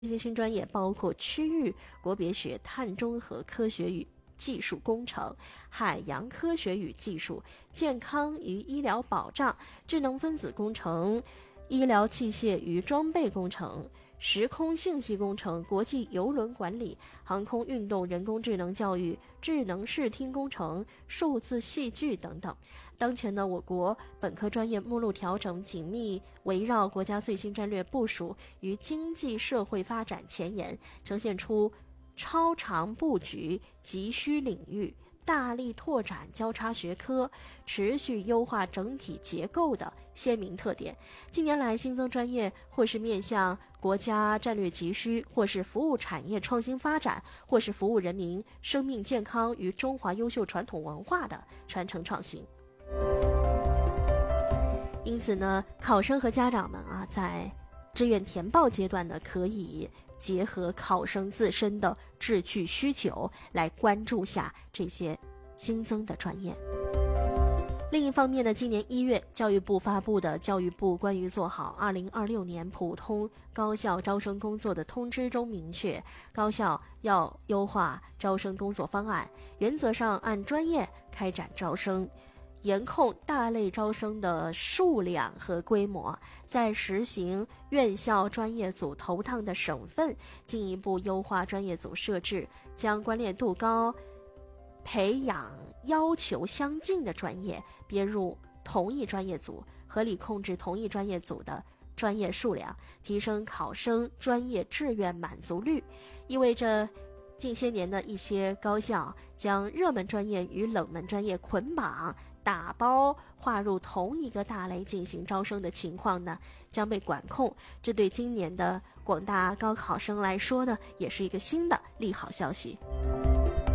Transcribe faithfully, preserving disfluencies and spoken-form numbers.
这些新专业包括区域国别学、碳中和科学与技术工程、海洋科学与技术、健康与医疗保障、智能分子工程、医疗器械与装备工程、时空信息工程、国际邮轮管理、航空运动、人工智能教育、智能视听工程、数字戏剧等等。当前呢，我国本科专业目录调整紧密围绕国家最新战略部署与经济社会发展前沿，呈现出超长布局、急需领域、大力拓展交叉学科、持续优化整体结构的鲜明特点。近年来新增专业或是面向国家战略急需，或是服务产业创新发展，或是服务人民生命健康与中华优秀传统文化的传承创新。因此呢，考生和家长们啊，在志愿填报阶段呢，可以结合考生自身的志趣需求来关注下这些新增的专业。另一方面呢，今年一月教育部发布的教育部关于做好二零二六年普通高校招生工作的通知中明确，高校要优化招生工作方案，原则上按专业开展招生，严控大类招生的数量和规模，在实行院校专业组投档的省份进一步优化专业组设置，将关联度高、培养要求相近的专业编入同一专业组，合理控制同一专业组的专业数量，提升考生专业志愿满足率。意味着近些年的一些高校将热门专业与冷门专业捆绑打包划入同一个大类进行招生的情况呢，将被管控。这对今年的广大高考生来说呢，也是一个新的利好消息。